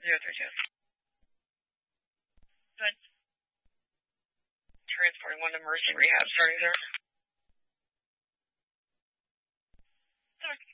032. Good. Transporting one to Mercy Rehab, starting there.